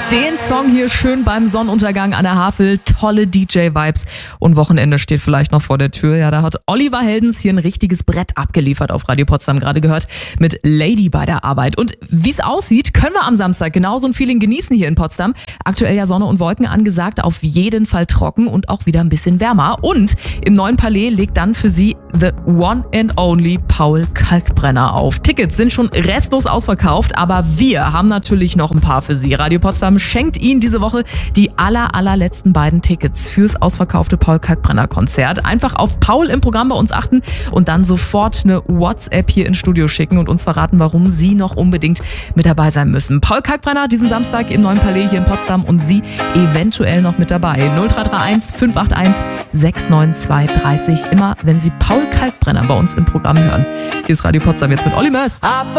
Den Song hier schön beim Sonnenuntergang an der Havel. Tolle DJ-Vibes. Und Wochenende steht vielleicht noch vor der Tür. Ja, da hat Oliver Heldens hier ein richtiges Brett abgeliefert auf Radio Potsdam, gerade gehört, mit Lady bei der Arbeit. Und wie es aussieht, können wir am Samstag genauso ein Feeling genießen hier in Potsdam. Aktuell ja Sonne und Wolken angesagt, auf jeden Fall trocken und auch wieder ein bisschen wärmer. Und im neuen Palais legt dann für Sie the one and only Paul Kalkbrenner auf. Tickets sind schon restlos ausverkauft, aber wir haben natürlich noch ein paar für Sie. Radio Potsdam schenkt Ihnen diese Woche die allerletzten beiden Tickets fürs ausverkaufte Paul Kalkbrenner Konzert. Einfach auf Paul im Programm bei uns achten und dann sofort eine WhatsApp hier ins Studio schicken und uns verraten, warum Sie noch unbedingt mit dabei sein müssen. Paul Kalkbrenner diesen Samstag im neuen Palais hier in Potsdam und Sie eventuell noch mit dabei. 0331 581 69230. Immer wenn Sie Paul Kalkbrenner bei uns im Programm hören. Hier ist Radio Potsdam jetzt mit Olli Mörs.